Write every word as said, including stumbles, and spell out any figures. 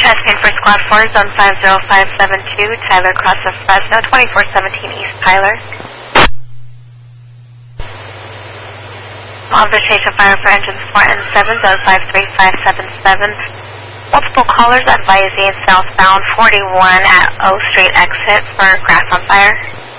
Testing for Squad four, Zone five zero five seven two, Tyler Cross of Fresno, twenty-four seventeen East Tyler. Authorization fire for engines four and seven, Zone five three five seven seven. Multiple callers advising southbound forty-one at O Street exit for grass on fire.